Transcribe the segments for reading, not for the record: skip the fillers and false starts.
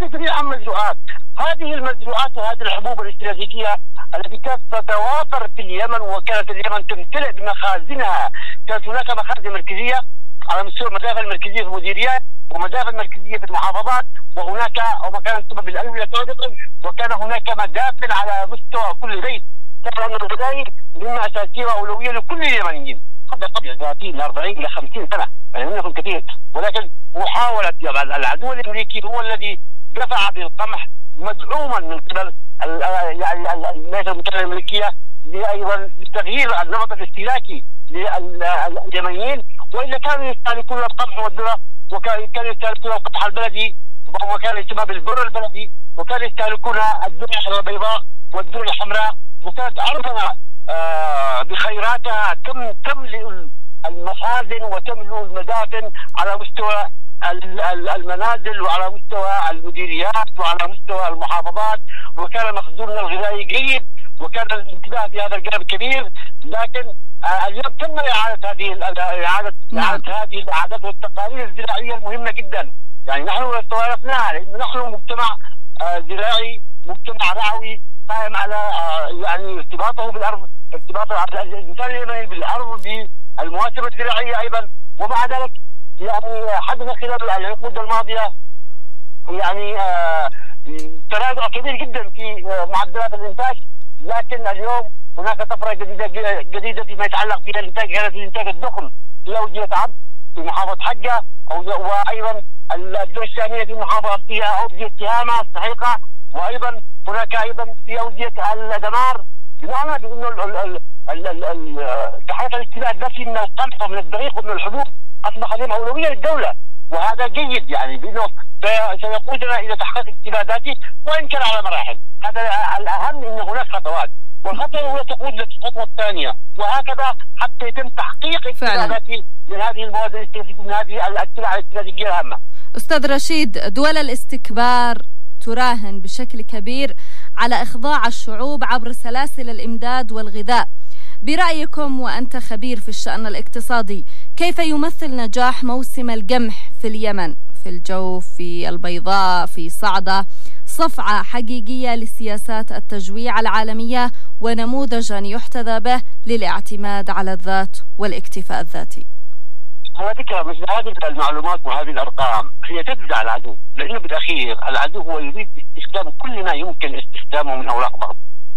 نتكلم عن مزروعات. هذه المزروعات وهذه الحبوب الاستراتيجية التي كانت تتوافر في اليمن، وكانت اليمن تمتلئ بمخازنها. كانت هناك مخازن مركزية على مستوى المدافع المركزية في المديريات ومدافع مركزية في المحافظات، وهناك وكانت سبب الألوية سابقا، وكان هناك مدافن على مستوى كل بيت. كان الغذائي مهمة أساسية وأولوية لكل اليمنيين، هذا قبل 30 ل 40 إلى 50 سنة، يعني لم يكن كثير. ولكن محاولة العدو الأمريكي هو الذي دفع بالقمح مدعوما من قبل يعني الولايات المتحدة الأمريكية أيضا لتغيير النمط الاستهلاكي لليمنيين، وإلا كانوا يستهلكون القمح والذرة، وكانوا يستهلكون القمح البلدي، وكان يسمى بالبر البلدي، وكانوا يستهلكون الذرة البيضاء والذرة الحمراء، وكانت أرضنا بخيراتها تملئ المخازن وتملئ المدافن على مستوى المنازل وعلى مستوى المديريات وعلى مستوى المحافظات، وكان مخزوننا الغذائي جيد، وكان الانتباه في هذا الجانب كبير. لكن اليوم تم إعادة هذه العادات والتقاليد الزراعية المهمة جدا. يعني نحن توارثناها، لأن نحن مجتمع زراعي، مجتمع رعوي قائم على يعني ارتباطه بالأرض، ارتباط الإنسان اليمني بالأرض بالمواسم الزراعية أيضا. ومع ذلك يعني حدث خلال العقود الماضية يعني تراجع كبير جدا في معدلات الإنتاج، لكن اليوم هناك طفرة جديدة فيما يتعلق بالإنتاج، كانت الإنتاج الضخم في أودية عبد في محافظة حجة، وأيضا الدور الثانية في محافظة فيها أودية تهامة السحيقة، وأيضا هناك أيضا في أودية الدمار. بمعنى بأنه تحقيق الاكتفاء الذاتي من القمح ومن الدقيق ومن الحبوب أصبح اليوم أولوية للدولة، وهذا جيد يعني بأنه سيقودنا إلى تحقيق اكتفاء ذاتي، وإن كان على مراحل. هذا الأهم، أن هناك خطوات، والخطوة الأولى تقود للخطوة الثانية، وهكذا حتى يتم تحقيق اكتفاء ذاتي من هذه المواد الاستراتيجية، من هذه السلع الاستراتيجية الهامة. أستاذ رشيد، دول الاستكبار تراهن بشكل كبير على إخضاع الشعوب عبر سلاسل الإمداد والغذاء. برأيكم وأنت خبير في الشأن الاقتصادي، كيف يمثل نجاح موسم القمح في اليمن، في الجوف، في البيضاء، في صعدة، صفعة حقيقية لسياسات التجويع العالمية ونموذجا يحتذى به للاعتماد على الذات والاكتفاء الذاتي؟ على فكرة مثل هذه المعلومات وهذه الأرقام هي تدفع العدو، لأنه بالأخير العدو هو يريد استخدام كل ما يمكن استخدامه من أوراق ضغط،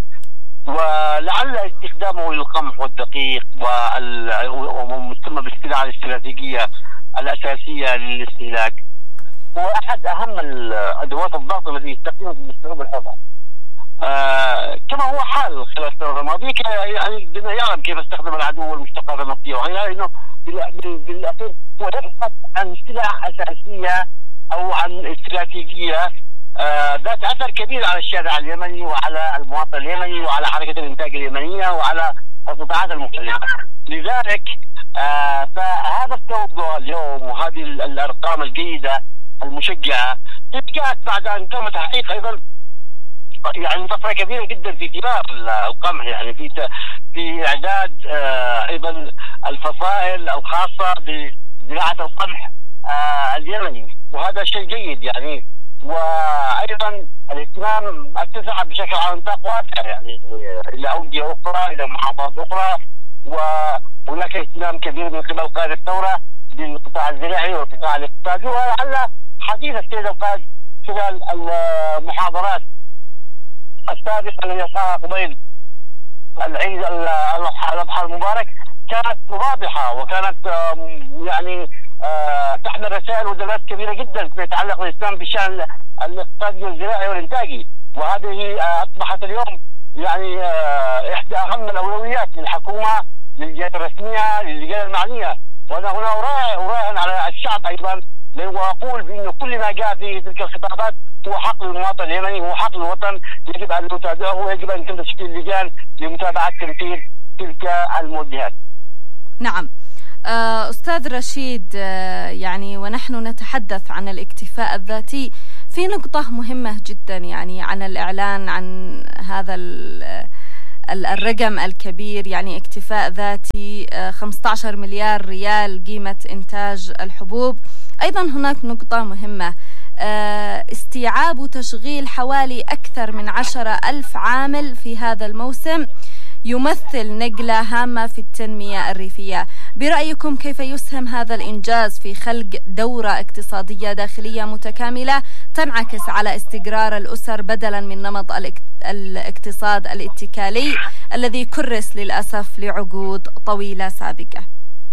ولعل استخدامه للقمح والدقيق ومسمى بالسلع الاستراتيجية الأساسية للاستهلاك هو أحد أهم أدوات الضغط الذي يستخدمها في الشعوب الحرة. كما هو حال خلال السنة الماضية، يعني الجميع يعلم كيف استخدم العدو المشتقات النفطية وغيرها، لأنه بالأخير هو يبحث عن سلع أساسية أو عن استراتيجية ذات أثر كبير على الشارع اليمني وعلى المواطن اليمني وعلى حركة الإنتاج اليمنية وعلى القطاعات المختلفة. لذلك فهذا التوضع اليوم وهذه الأرقام الجيدة المشجعة جاءت بعد أن تم تحقيق أيضا يعني طفرة كبيرة جدا في ثمار القمح، يعني في إعداد أيضا الفصائل الخاصة بزراعة القمح اليمني، وهذا شيء جيد يعني. وأيضا الاهتمام اتسع بشكل على نطاق واسع، يعني إلى أودية أخرى، إلى محافظات أخرى، وهناك اهتمام كبير من قبل قائد الثورة بالقطاع الزراعي والقطاع الاقتصادي. ولعل حديث السيد القائد خلال المحاضرات السابقة التي ألقاها قبيل العيد الأضحى المبارك كانت واضحة، وكانت يعني تحمل رسائل ودلالات كبيرة جدا فيما يتعلق بالاهتمام بالشأن الاقتصادي والزراعي والإنتاجي، وهذه أصبحت اليوم يعني إحدى أهم الأولويات للحكومة، للجهات الرسمية، للجهات المعنية. وأنا هنا أراهن على الشعب أيضا، وأقول بأن كل ما جاء في تلك الخطابات هو حق للمواطن اليمني، هو حق للوطن، يجب أن نتابعه، ويجب أن يتم تشكيل لجان لمتابعة تنفيذ تلك الموجهات. نعم أستاذ رشيد، يعني ونحن نتحدث عن الاكتفاء الذاتي في نقطة مهمة جدا، يعني عن الإعلان عن هذا الرقم الكبير، يعني اكتفاء ذاتي 15 مليار ريال قيمة إنتاج الحبوب. أيضا هناك نقطة مهمة، استيعاب وتشغيل حوالي أكثر من 10,000 عامل في هذا الموسم يمثل نقلة هامة في التنمية الريفية. برأيكم كيف يسهم هذا الإنجاز في خلق دورة اقتصادية داخلية متكاملة تنعكس على استقرار الأسر بدلا من نمط الاقتصاد الاتكالي الذي كرس للأسف لعقود طويلة سابقة؟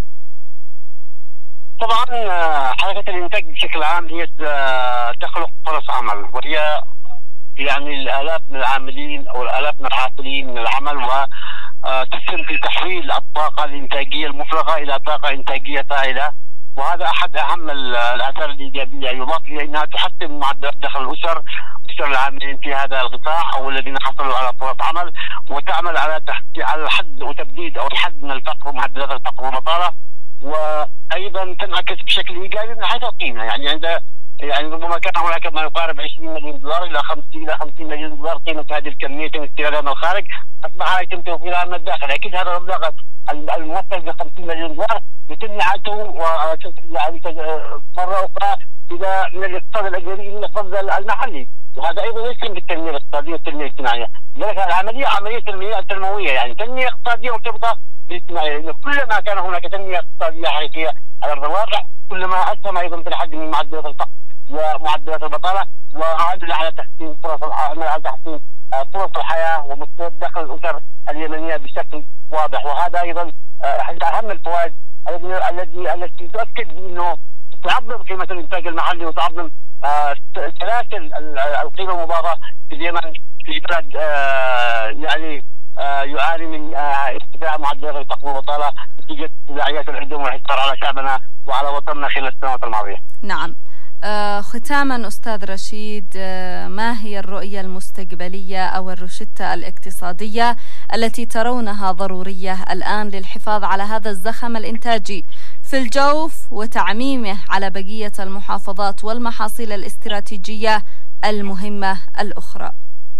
طبعا حركة الإنتاج بشكل عام هي تخلق فرص عمل، وهي يعني الآلاف من العاملين أو الآلاف من العاطلين من العمل، وتسهم في تحويل الطاقة الإنتاجية المفرغة إلى طاقة إنتاجية فاعلة، وهذا أحد أهم الآثار الإيجابية. يضاف إلى أنها تحسن معدلات دخل أسر العاملين في هذا القطاع أو الذين حصلوا على فرص عمل، وتعمل على الحد وتبديد أو الحد من الفقر ومهددات الفقر والبطالة، وأيضا تنعكس بشكل إيجابي من حيث القيمة. يعني ربما كان هناك ما يقارب 20 مليون دولار إلى 50 مليون دولار قيمة هذه الكمية من استيرادها من الخارج، أصبح يتم توفيرها من الداخل. أكيد هذا المبلغ الممثل ب 50 مليون دولار يتم إعادته يعني مرة أخرى إلى من الاقتصاد الأجنبي إلى الاقتصاد المحلي، وهذا أيضا يسهم بالتنمية الاقتصادية والتنمية الاجتماعية. لذلك العملية عملية تنموية، يعني تنمية اقتصادية مرتبطة بالاجتماعية، لأن كلما كان هناك تنمية اقتصادية حقيقية على أرض الواقع كلما أسهم أيضا في الحد من معدلات الفقر ومعدلات البطالة، وعمل على تحسين فرص الحياة ومستوى دخل الأسر اليمنية بشكل واضح. وهذا أيضا أحد أهم الفوائد التي تؤكد بأنه تعظم قيمة الإنتاج المحلي وتعظم سلاسل القيمة المضافة في اليمن، في بلد يعني يعاني من ارتفاع معدلات الفقر والبطالة نتيجة تداعيات الهجوم والحصار على شعبنا وعلى وطننا خلال السنوات الماضية. نعم. ختاما أستاذ رشيد، ما هي الرؤية المستقبلية أو الروشتة الاقتصادية التي ترونها ضرورية الآن للحفاظ على هذا الزخم الإنتاجي في الجوف وتعميمه على بقية المحافظات والمحاصيل الاستراتيجية المهمة الأخرى؟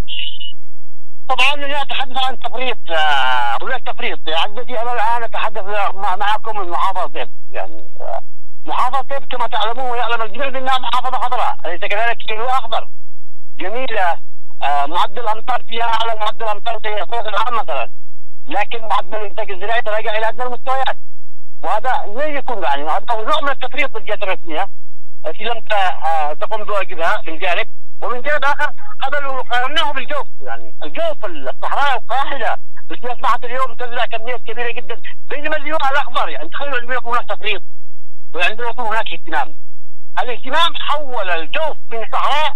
طبعا لا أتحدث عن تفريط، هناك تفريط. عزيزي أنا الآن أتحدث معكم من محافظة طيب. يعني محافظة طيب كما تعلمون ويعلم الجميع بأنها محافظة خضراء، أليس كذلك؟ كيلو أخضر جميلة، معدل الأمطار فيها على معدل الأمطار في الصوت العام مثلا، لكن معدل الإنتاج الزراعي تراجع إلى أدنى المستويات، وهذا لا يكون يعني هذا نوع من التفريط بالجهات الرسمية التي لم تقوم بواجبها من جانب، ومن جانب آخر قارناه بالجوف. يعني الجوف الصحراء القاحلة التي أصبحت اليوم تزرع كميات كبيرة جدا، بينما اللواء الأخضر يعني تخيلوا أن يكون هناك تفريط وعندما يكون هناك اهتمام. الاهتمام حول الجوف من صحراء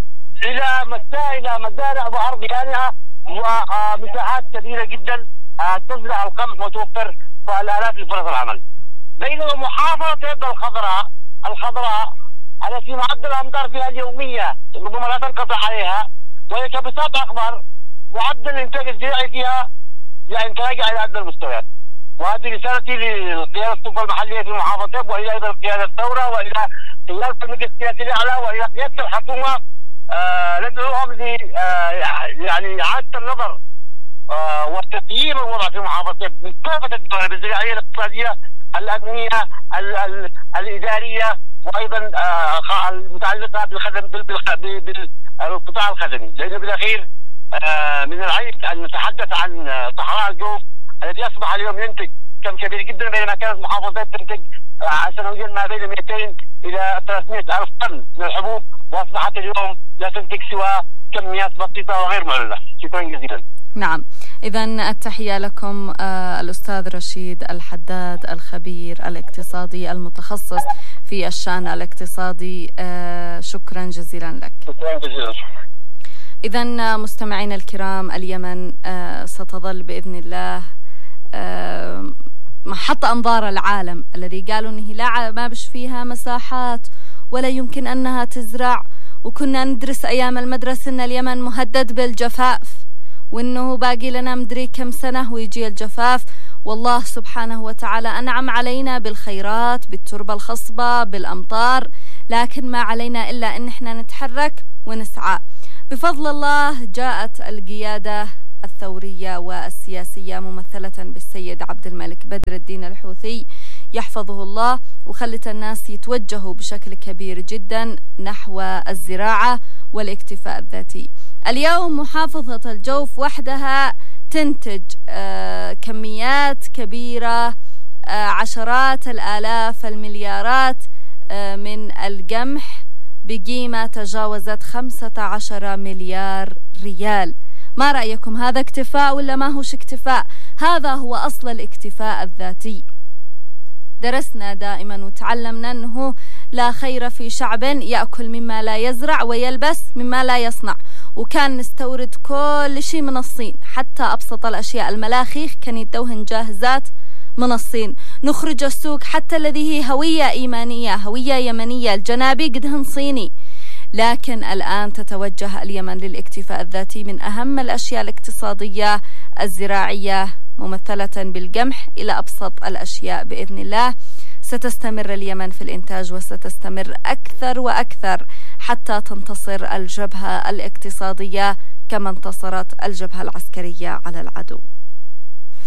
إلى مزارع وأرض يانعة ومساحات كبيرة جدا تزرع القمح وتوفر الآلاف لفرص العمل، بينما محافظة تبدأ الخضراء التي معدل الأمطار فيها اليومية ربما لا تنقطع عليها، وهي كبساط أخضر معدل الإنتاج الزراعي فيها يعني تراجع إلى أدنى المستويات. وهذه رسالتي لقيادة السلطة المحلية في محافظة، وإلى أيضا قيادة الثورة، وإلى قيادة المجلس السياسي الأعلى، وإلى قيادة الحكومة. ندعوهم يعني إعادة النظر وتغيير الوضع في محافظة من كافة الجوانب الزراعية الاقتصادية الأمنية الإدارية، وأيضا المتعلقة بالقطاع الخدمي، لأنه بالأخير من العيب أن نتحدث عن صحراء الجوف الذي أصبح اليوم ينتج كم كبير جدا، بينما كانت محافظات تنتج سنويا ما بين 200 إلى 300 ألف طن من الحبوب، وأصبحت اليوم لا تنتج سوى كميات بسيطة وغير معلنة. شكرا جزيلا. نعم، إذن التحية لكم الأستاذ رشيد الحداد الخبير الاقتصادي المتخصص في الشأن الاقتصادي، شكرا جزيلا لك. شكرا جزيلا. إذن مستمعين الكرام، اليمن ستظل بإذن الله محط أنظار العالم الذي قالوا أنه لا ما بش فيها مساحات ولا يمكن أنها تزرع، وكنا ندرس أيام المدرسة أن اليمن مهدد بالجفاف وأنه باقي لنا مدري كم سنة ويجي الجفاف. والله سبحانه وتعالى أنعم علينا بالخيرات، بالتربة الخصبة، بالأمطار، لكن ما علينا إلا أن احنا نتحرك ونسعى. بفضل الله جاءت القيادة الثورية والسياسية ممثلة بالسيد عبد الملك بدر الدين الحوثي يحفظه الله، وخلت الناس يتوجهوا بشكل كبير جدا نحو الزراعة والاكتفاء الذاتي. اليوم محافظة الجوف وحدها تنتج كميات كبيرة، عشرات الآلاف المليارات من القمح بقيمة تجاوزت 15 مليار ريال. ما رأيكم، هذا اكتفاء ولا ما هوش اكتفاء؟ هذا هو أصل الاكتفاء الذاتي. درسنا دائما وتعلمنا أنه لا خير في شعب يأكل مما لا يزرع ويلبس مما لا يصنع، وكان نستورد كل شيء من الصين، حتى أبسط الأشياء، الملاخيخ كان يدوهن جاهزات من الصين. نخرج السوق حتى الذي هي هوية إيمانية، هوية يمنية، الجنابي قدهن صيني. لكن الآن تتوجه اليمن للاكتفاء الذاتي. من أهم الأشياء الاقتصادية الزراعية ممثلة بالقمح إلى أبسط الأشياء. بإذن الله ستستمر اليمن في الإنتاج، وستستمر أكثر وأكثر حتى تنتصر الجبهة الاقتصادية كما انتصرت الجبهة العسكرية على العدو.